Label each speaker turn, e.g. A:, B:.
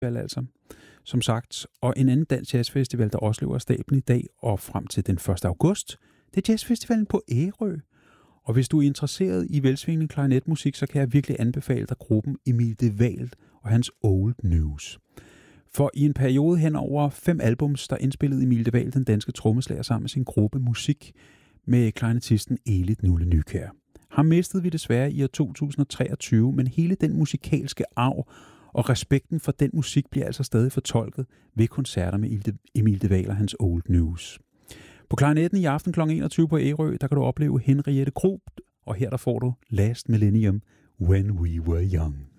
A: altså, som sagt. Og en anden dansk jazzfestival, der også løber af stablen i dag og frem til den 1. august, det er Jazzfestivalen på Ærø. Og hvis du er interesseret i velsvingende klarinetmusik, så kan jeg virkelig anbefale dig gruppen Emil de Wael og hans Old News. For i en periode hen over 5 albums, der indspillede Emil de Wael, den danske trommeslager, sammen med sin gruppe musik med klarinetisten Elit Nulle Nykjær. Ham mistede vi desværre i år 2023, men hele den musikalske arv og respekten for den musik bliver altså stadig fortolket ved koncerter med Emil de Wael og hans Old News. På klarinetten i aften kl. 21 på Ærø, der kan du opleve Henriette Krogt, og her der får du Last Millennium, When We Were Young.